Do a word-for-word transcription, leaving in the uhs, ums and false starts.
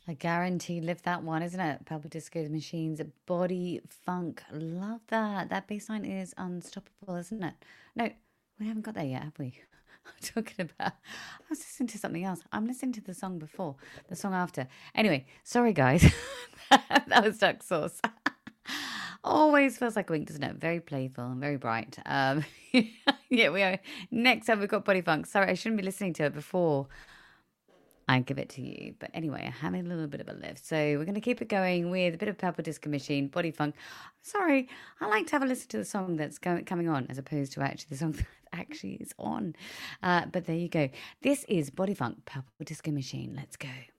I guarantee live that one, isn't it? Purple Disco Machines, Body Funk. Love that. That bass line is unstoppable, isn't it? No, we haven't got there yet, have we? I'm talking about. I was listening to something else. I'm listening to the song before, the song after. Anyway, sorry guys. That was Duck Sauce. Always feels like a wink, doesn't it? Very playful and very bright. Um, yeah, we are. Next up, we've got Body Funk. Sorry, I shouldn't be listening to it before I give it to you. But anyway, I'm having a little bit of a lift. So we're going to keep it going with a bit of Purple Disco Machine, Body Funk. Sorry, I like to have a listen to the song that's going, coming on as opposed to actually the song that actually is on. Uh, but there you go. This is Body Funk, Purple Disco Machine. Let's go.